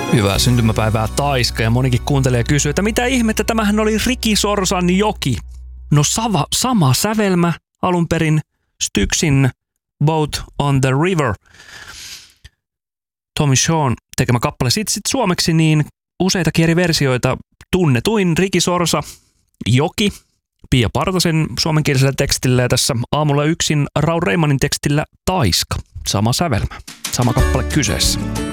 Hyvää syntymäpäivää Taiska, ja monikin kuuntelee ja kysyy, että mitä ihmettä, tämähän oli Ricky Sorsan Joki. No sama sävelmä alun perin Styksin Boat on the River. Tommy Shawn tekemä kappale. Sitten suomeksi niin useitakin eri versioita. Tunnetuin Ricky Sorsa Joki, Pia Partasen suomenkielisellä tekstillä ja tässä Aamulla yksin Raul Reimanin tekstillä Taiska. Sama sävelmä, sama kappale kyseessä.